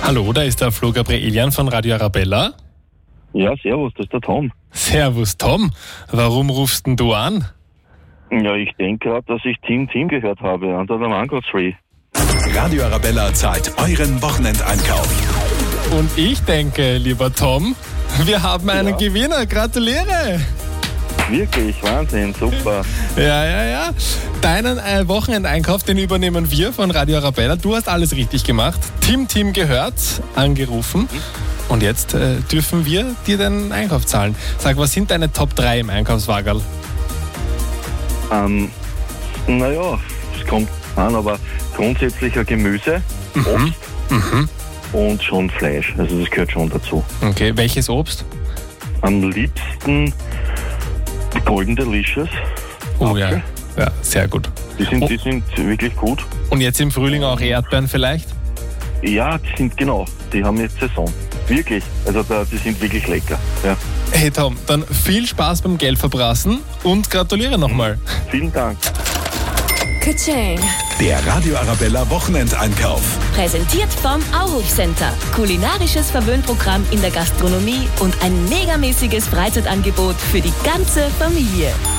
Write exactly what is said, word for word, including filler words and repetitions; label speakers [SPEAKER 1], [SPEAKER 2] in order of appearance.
[SPEAKER 1] Hallo, da ist der Flo Gabrielian von Radio Arabella.
[SPEAKER 2] Ja, servus, das ist der Tom.
[SPEAKER 1] Servus Tom, warum rufst denn du an?
[SPEAKER 2] Ja, ich denke gerade, dass ich Team Team gehört habe, unter der Mango Tree.
[SPEAKER 3] Radio Arabella zahlt euren Wochenendeinkauf.
[SPEAKER 1] Und ich denke, lieber Tom, wir haben einen
[SPEAKER 2] Ja.
[SPEAKER 1] Gewinner. Gratuliere!
[SPEAKER 2] Wirklich, Wahnsinn, super.
[SPEAKER 1] Ja, ja, ja. Deinen äh, Wochenendeinkauf, den übernehmen wir von Radio Arabella. Du hast alles richtig gemacht. Team Team gehört, angerufen. Und jetzt äh, dürfen wir dir den Einkauf zahlen. Sag, was sind deine Top drei im Einkaufswagerl?
[SPEAKER 2] Ähm, naja, es kommt an, aber grundsätzlich ein Gemüse, Obst
[SPEAKER 1] Mhm.
[SPEAKER 2] und schon Fleisch. Also das gehört schon dazu.
[SPEAKER 1] Okay, welches Obst?
[SPEAKER 2] Am liebsten Golden Delicious.
[SPEAKER 1] Oh ja.
[SPEAKER 2] Apfel.
[SPEAKER 1] Ja, sehr gut.
[SPEAKER 2] Die sind,
[SPEAKER 1] Oh.
[SPEAKER 2] die sind wirklich gut.
[SPEAKER 1] Und jetzt im Frühling auch Erdbeeren vielleicht?
[SPEAKER 2] Ja, die sind genau, die haben jetzt Saison. Wirklich, also da, die sind wirklich lecker. Ja.
[SPEAKER 1] Hey Tom, dann viel Spaß beim Geldverbrassen und gratuliere nochmal.
[SPEAKER 2] Vielen Dank.
[SPEAKER 4] Ka-ching.
[SPEAKER 3] Der Radio Arabella Wochenendeinkauf.
[SPEAKER 4] Präsentiert vom Auhof Center. Kulinarisches Verwöhnprogramm in der Gastronomie und ein megamäßiges Freizeitangebot für die ganze Familie.